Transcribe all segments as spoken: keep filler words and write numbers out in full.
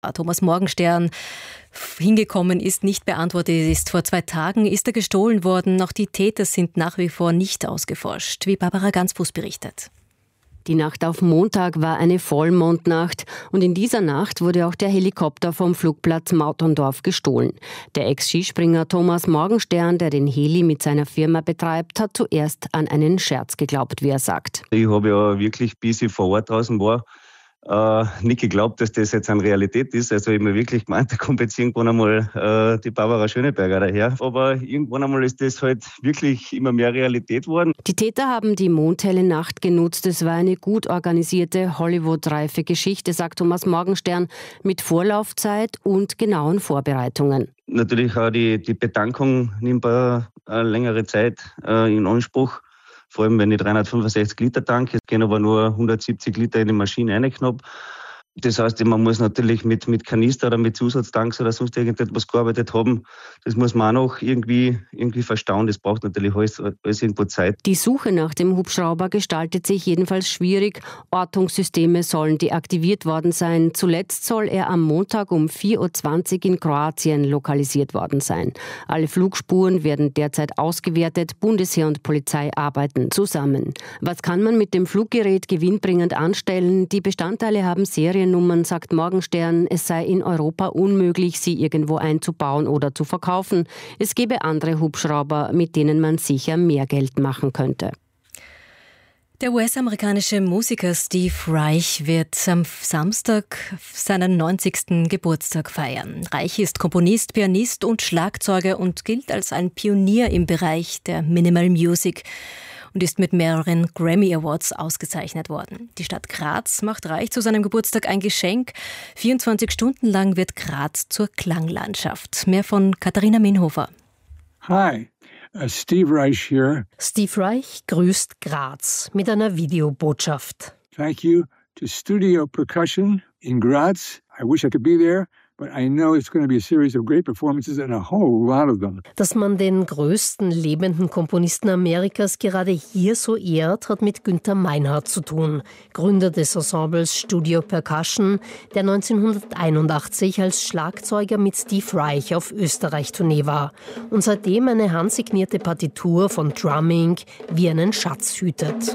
Thomas Morgenstern hingekommen ist, nicht beantwortet ist. Vor zwei Tagen ist er gestohlen worden. Auch die Täter sind nach wie vor nicht ausgeforscht, wie Barbara Gansfuß berichtet. Die Nacht auf Montag war eine Vollmondnacht und in dieser Nacht wurde auch der Helikopter vom Flugplatz Mauterndorf gestohlen. Der Ex-Skispringer Thomas Morgenstern, der den Heli mit seiner Firma betreibt, hat zuerst an einen Scherz geglaubt, wie er sagt. Ich habe ja wirklich, bis ich vor Ort draußen war, äh, nicht geglaubt, dass das jetzt eine Realität ist. Also ich habe mir wirklich gemeint, da kommt jetzt irgendwann einmal äh, die Barbara Schöneberger daher. Aber irgendwann einmal ist das halt wirklich immer mehr Realität geworden. Die Täter haben die mondhelle Nacht genutzt. Es war eine gut organisierte, Hollywood-reife Geschichte, sagt Thomas Morgenstern, mit Vorlaufzeit und genauen Vorbereitungen. Natürlich auch die, die Betankung nimmt eine, eine längere Zeit äh, in Anspruch. Vor allem, wenn ich dreihundertfünfundsechzig Liter tanke, gehen aber nur hundertsiebzig Liter in die Maschine reinknapp. Das heißt, man muss natürlich mit, mit Kanister oder mit Zusatztanks oder sonst irgendetwas gearbeitet haben. Das muss man auch noch irgendwie, irgendwie verstauen. Das braucht natürlich alles, alles irgendwo Zeit. Die Suche nach dem Hubschrauber gestaltet sich jedenfalls schwierig. Ortungssysteme sollen deaktiviert worden sein. Zuletzt soll er am Montag um vier Uhr zwanzig in Kroatien lokalisiert worden sein. Alle Flugspuren werden derzeit ausgewertet. Bundesheer und Polizei arbeiten zusammen. Was kann man mit dem Fluggerät gewinnbringend anstellen? Die Bestandteile haben Serien Nummern, sagt Morgenstern, es sei in Europa unmöglich, sie irgendwo einzubauen oder zu verkaufen. Es gebe andere Hubschrauber, mit denen man sicher mehr Geld machen könnte. Der U S-amerikanische Musiker Steve Reich wird am Samstag seinen neunzigsten Geburtstag feiern. Reich ist Komponist, Pianist und Schlagzeuger und gilt als ein Pionier im Bereich der Minimal Music und ist mit mehreren Grammy Awards ausgezeichnet worden. Die Stadt Graz macht Reich zu seinem Geburtstag ein Geschenk. vierundzwanzig Stunden lang wird Graz zur Klanglandschaft. Mehr von Katharina Minhofer. Hi, uh, Steve Reich here. Steve Reich grüßt Graz mit einer Videobotschaft. Thank you to Studio Percussion in Graz. I wish I could be there. But I know it's going to be a series of great performances and a whole lot of them. Dass man den größten lebenden Komponisten Amerikas gerade hier so ehrt, hat mit Günther Meinhardt zu tun, Gründer des Ensembles Studio Percussion, der neunzehnhunderteinundachtzig als Schlagzeuger mit Steve Reich auf Österreich-Tournee war und seitdem eine handsignierte Partitur von Drumming wie einen Schatz hütet.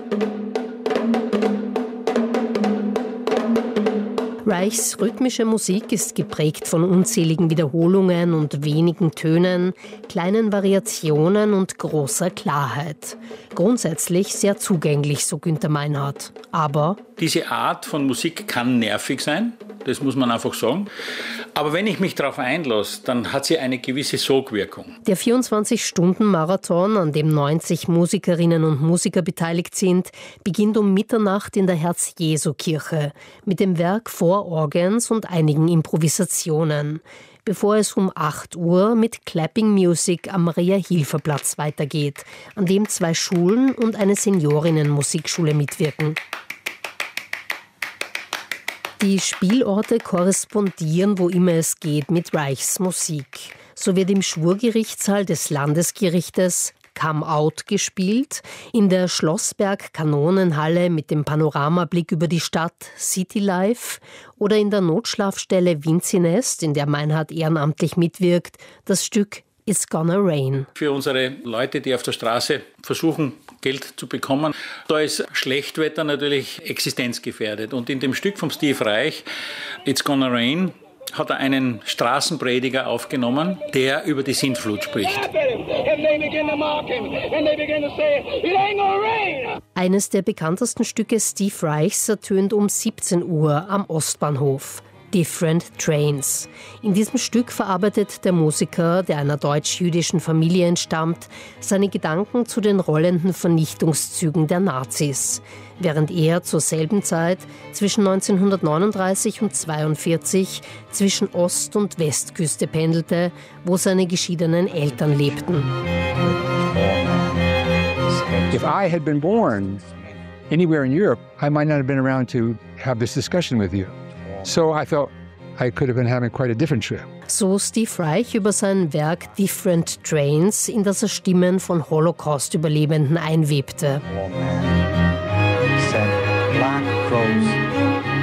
Reichs rhythmische Musik ist geprägt von unzähligen Wiederholungen und wenigen Tönen, kleinen Variationen und großer Klarheit. Grundsätzlich sehr zugänglich, so Günther Meinhardt. Aber diese Art von Musik kann nervig sein, das muss man einfach sagen. Aber wenn ich mich darauf einlasse, dann hat sie eine gewisse Sogwirkung. Der vierundzwanzig-Stunden-Marathon, an dem neunzig Musikerinnen und Musiker beteiligt sind, beginnt um Mitternacht in der Herz-Jesu-Kirche mit dem Werk Vororgens und einigen Improvisationen, bevor es um acht Uhr mit Clapping Music am Maria-Hilfer-Platz weitergeht, an dem zwei Schulen und eine Seniorinnen-Musikschule mitwirken. Die Spielorte korrespondieren, wo immer es geht, mit Reichs Musik. So wird im Schwurgerichtssaal des Landesgerichtes Come Out gespielt, in der Schlossberg-Kanonenhalle mit dem Panoramablick über die Stadt City Life oder in der Notschlafstelle Vinzinest, in der Meinhardt ehrenamtlich mitwirkt, das Stück It's Gonna Rain. Für unsere Leute, die auf der Straße versuchen, Geld zu bekommen, da ist Schlechtwetter natürlich existenzgefährdet. Und in dem Stück von Steve Reich, It's Gonna Rain, hat er einen Straßenprediger aufgenommen, der über die Sintflut spricht. Eines der bekanntesten Stücke Steve Reichs ertönt um siebzehn Uhr am Ostbahnhof. Different Trains. In diesem Stück verarbeitet der Musiker, der einer deutsch-jüdischen Familie entstammt, seine Gedanken zu den rollenden Vernichtungszügen der Nazis, während er zur selben Zeit zwischen neunzehnhundertneununddreißig und zweiundvierzig zwischen Ost- und Westküste pendelte, wo seine geschiedenen Eltern lebten. If I had been born anywhere in Europe, I might not have been around to have this discussion with you. So I felt I could have been having quite a different trip. So Steve Reich über sein Werk Different Trains, in das er Stimmen von Holocaust-Überlebenden einwebte.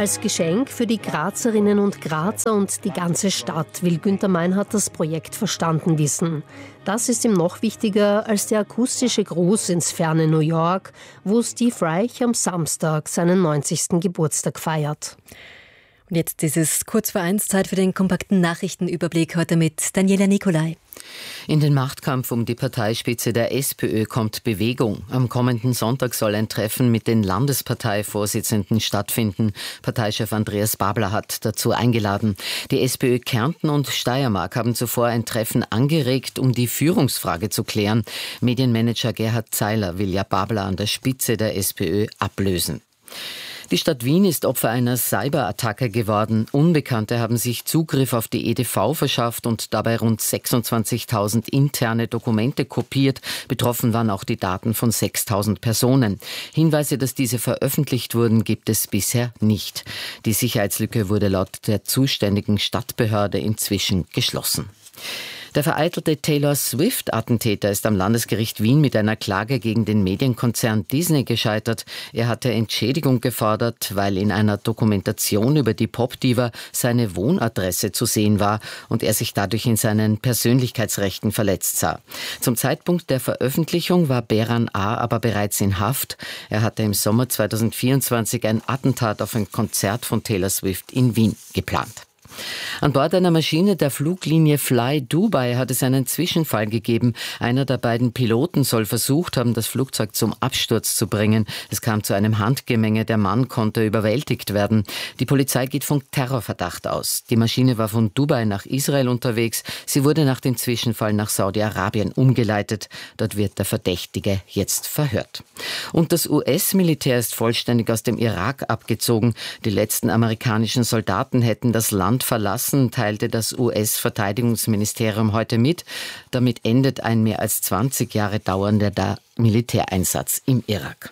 Als Geschenk für die Grazerinnen und Grazer und die ganze Stadt will Günther Meinhardt das Projekt verstanden wissen. Das ist ihm noch wichtiger als der akustische Gruß ins ferne New York, wo Steve Reich am Samstag seinen neunzigsten Geburtstag feiert. Und jetzt ist es kurz vor eins, Zeit für den kompakten Nachrichtenüberblick heute mit Daniela Nicolai. In den Machtkampf um die Parteispitze der SPÖ kommt Bewegung. Am kommenden Sonntag soll ein Treffen mit den Landesparteivorsitzenden stattfinden. Parteichef Andreas Babler hat dazu eingeladen. Die SPÖ Kärnten und Steiermark haben zuvor ein Treffen angeregt, um die Führungsfrage zu klären. Medienmanager Gerhard Zeiler will ja Babler an der Spitze der SPÖ ablösen. Die Stadt Wien ist Opfer einer Cyberattacke geworden. Unbekannte haben sich Zugriff auf die E D V verschafft und dabei rund sechsundzwanzigtausend interne Dokumente kopiert. Betroffen waren auch die Daten von sechstausend Personen. Hinweise, dass diese veröffentlicht wurden, gibt es bisher nicht. Die Sicherheitslücke wurde laut der zuständigen Stadtbehörde inzwischen geschlossen. Der vereitelte Taylor Swift-Attentäter ist am Landesgericht Wien mit einer Klage gegen den Medienkonzern Disney gescheitert. Er hatte Entschädigung gefordert, weil in einer Dokumentation über die Popdiva seine Wohnadresse zu sehen war und er sich dadurch in seinen Persönlichkeitsrechten verletzt sah. Zum Zeitpunkt der Veröffentlichung war Beran A. aber bereits in Haft. Er hatte im Sommer zweitausendvierundzwanzig ein Attentat auf ein Konzert von Taylor Swift in Wien geplant. An Bord einer Maschine der Fluglinie Fly Dubai hat es einen Zwischenfall gegeben. Einer der beiden Piloten soll versucht haben, das Flugzeug zum Absturz zu bringen. Es kam zu einem Handgemenge. Der Mann konnte überwältigt werden. Die Polizei geht von Terrorverdacht aus. Die Maschine war von Dubai nach Israel unterwegs. Sie wurde nach dem Zwischenfall nach Saudi-Arabien umgeleitet. Dort wird der Verdächtige jetzt verhört. Und das U S-Militär ist vollständig aus dem Irak abgezogen. Die letzten amerikanischen Soldaten hätten das Land verlassen, teilte das U S-Verteidigungsministerium heute mit. Damit endet ein mehr als zwanzig Jahre dauernder Militäreinsatz im Irak.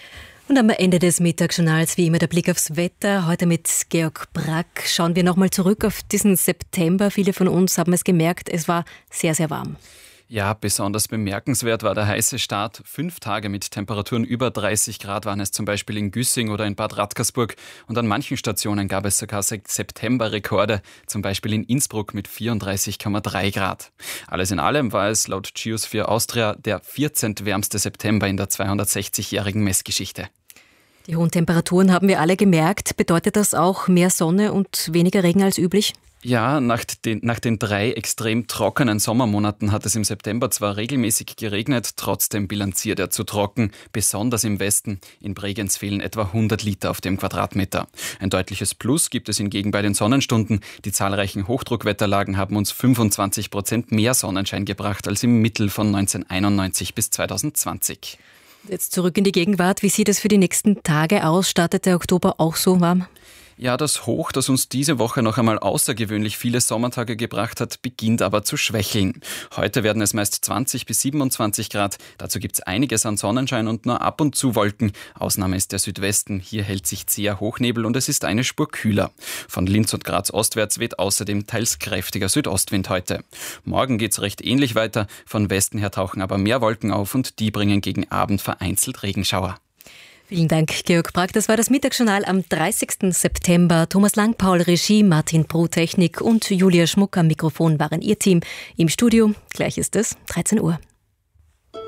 Und am Ende des Mittagsjournals wie immer der Blick aufs Wetter. Heute mit Georg Brack schauen wir nochmal zurück auf diesen September. Viele von uns haben es gemerkt, es war sehr, sehr warm. Ja, besonders bemerkenswert war der heiße Start. Fünf Tage mit Temperaturen über dreißig Grad waren es zum Beispiel in Güssing oder in Bad Radkersburg. Und an manchen Stationen gab es sogar Septemberrekorde, zum Beispiel in Innsbruck mit vierunddreißig Komma drei Grad. Alles in allem war es laut Geosphere Austria der vierzehnte wärmste September in der zweihundertsechzigjährigen Messgeschichte. Die hohen Temperaturen haben wir alle gemerkt. Bedeutet das auch mehr Sonne und weniger Regen als üblich? Ja, nach den, nach den drei extrem trockenen Sommermonaten hat es im September zwar regelmäßig geregnet, trotzdem bilanziert er zu trocken, besonders im Westen. In Bregenz fehlen etwa hundert Liter auf dem Quadratmeter. Ein deutliches Plus gibt es hingegen bei den Sonnenstunden. Die zahlreichen Hochdruckwetterlagen haben uns fünfundzwanzig Prozent mehr Sonnenschein gebracht als im Mittel von neunzehnhunderteinundneunzig bis zweitausendzwanzig. Jetzt zurück in die Gegenwart. Wie sieht es für die nächsten Tage aus? Startet der Oktober auch so warm? Ja, das Hoch, das uns diese Woche noch einmal außergewöhnlich viele Sommertage gebracht hat, beginnt aber zu schwächeln. Heute werden es meist zwanzig bis siebenundzwanzig Grad. Dazu gibt es einiges an Sonnenschein und nur ab und zu Wolken. Ausnahme ist der Südwesten. Hier hält sich zäher Hochnebel und es ist eine Spur kühler. Von Linz und Graz ostwärts weht außerdem teils kräftiger Südostwind heute. Morgen geht's recht ähnlich weiter. Von Westen her tauchen aber mehr Wolken auf und die bringen gegen Abend vereinzelt Regenschauer. Vielen Dank, Georg Brack. Das war das Mittagsjournal am dreißigsten September. Thomas Langpaul, Regie, Martin Pro, Technik und Julia Schmuck am Mikrofon waren ihr Team. Im Studio, gleich ist es dreizehn Uhr.